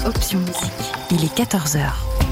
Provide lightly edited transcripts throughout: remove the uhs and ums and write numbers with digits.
Option Musique. Il est 14h.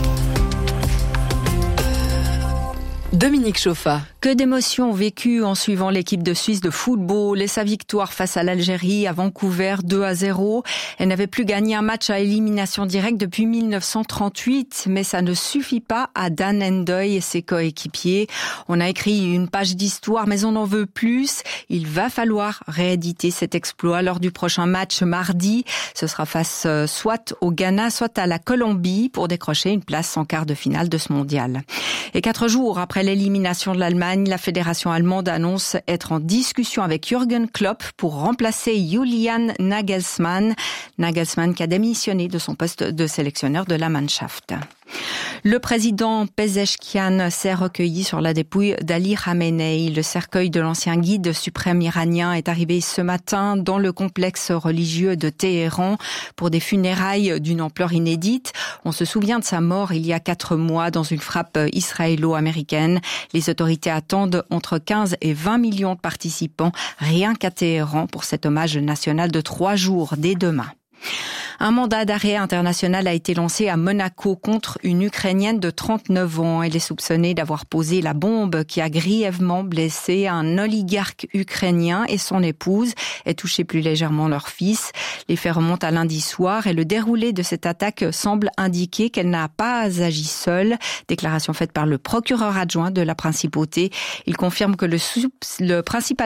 Dominique Chauffa. Que d'émotions vécues en suivant l'équipe de Suisse de football et sa victoire face à l'Algérie à Vancouver 2-0. Elle n'avait plus gagné un match à élimination directe depuis 1938, mais ça ne suffit pas à Dan Endoy et ses coéquipiers. On a écrit une page d'histoire, mais on en veut plus. Il va falloir rééditer cet exploit lors du prochain match mardi. Ce sera face soit au Ghana, soit à la Colombie pour décrocher une place en quart de finale de ce mondial. Et 4 jours après l'élimination de l'Allemagne, la fédération allemande annonce être en discussion avec Jürgen Klopp pour remplacer Julian Nagelsmann. Nagelsmann qui a démissionné de son poste de sélectionneur de la Mannschaft. Le président Pezeshkian s'est recueilli sur la dépouille d'Ali Khamenei. Le cercueil de l'ancien guide suprême iranien est arrivé ce matin dans le complexe religieux de Téhéran pour des funérailles d'une ampleur inédite. On se souvient de sa mort il y a 4 mois dans une frappe israélo-américaine. Les autorités attendent entre 15 et 20 millions de participants rien qu'à Téhéran pour cet hommage national de 3 jours dès demain. Un mandat d'arrêt international a été lancé à Monaco contre une Ukrainienne de 39 ans. Elle est soupçonnée d'avoir posé la bombe qui a grièvement blessé un oligarque ukrainien et son épouse et touché plus légèrement leur fils. Les faits remontent à lundi soir et le déroulé de cette attaque semble indiquer qu'elle n'a pas agi seule. Déclaration faite par le procureur adjoint de la principauté. Il confirme que le principal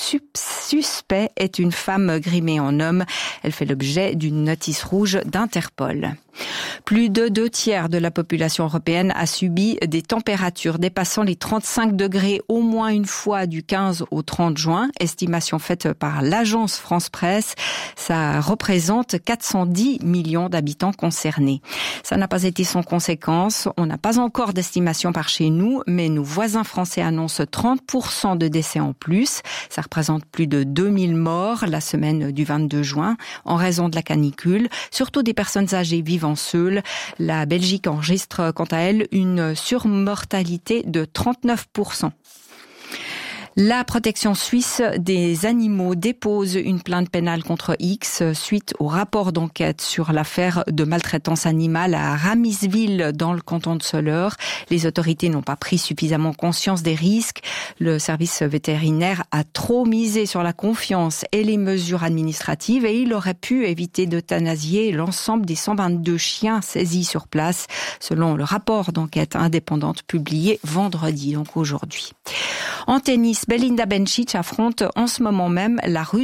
suspect est une femme grimée en homme. Elle fait l'objet d'une notice rouge d'Interpol. Plus de 2/3 de la population européenne a subi des températures dépassant les 35 degrés au moins une fois du 15 au 30 juin. Estimation faite par l'agence France Presse. Ça représente 410 millions d'habitants concernés. Ça n'a pas été sans conséquence. On n'a pas encore d'estimation par chez nous, mais nos voisins français annoncent 30% de décès en plus. Ça représente plus de 2000 morts la semaine du 22 juin en raison de la canicule. Surtout des personnes âgées vivant seules. La Belgique enregistre quant à elle une surmortalité de 39%. La protection suisse des animaux dépose une plainte pénale contre X suite au rapport d'enquête sur l'affaire de maltraitance animale à Ramisville dans le canton de Soleure. Les autorités n'ont pas pris suffisamment conscience des risques. Le service vétérinaire a trop misé sur la confiance et les mesures administratives et il aurait pu éviter d'euthanasier l'ensemble des 122 chiens saisis sur place, selon le rapport d'enquête indépendante publié vendredi, donc aujourd'hui. En tennis, Belinda Bencic affronte en ce moment même la Russe